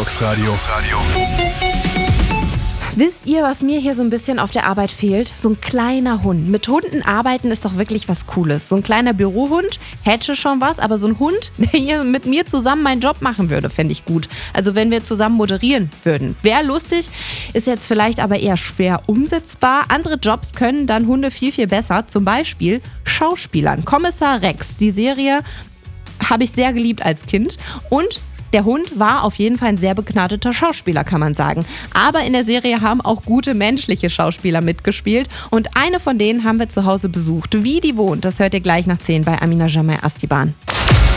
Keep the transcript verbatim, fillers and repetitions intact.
Docs Radio. Wisst ihr, was mir hier so ein bisschen auf der Arbeit fehlt? So ein kleiner Hund. Mit Hunden arbeiten ist doch wirklich was Cooles. So ein kleiner Bürohund hätte schon was, aber so ein Hund, der hier mit mir zusammen meinen Job machen würde, fände ich gut. Also wenn wir zusammen moderieren würden. Wäre lustig, ist jetzt vielleicht aber eher schwer umsetzbar. Andere Jobs können dann Hunde viel, viel besser. Zum Beispiel Schauspielern. Kommissar Rex, die Serie habe ich sehr geliebt als Kind. Und der Hund war auf jeden Fall ein sehr begnadeter Schauspieler, kann man sagen. Aber in der Serie haben auch gute menschliche Schauspieler mitgespielt. Und eine von denen haben wir zu Hause besucht. Wie die wohnt, das hört ihr gleich nach zehn bei Amina Jamai Astiban.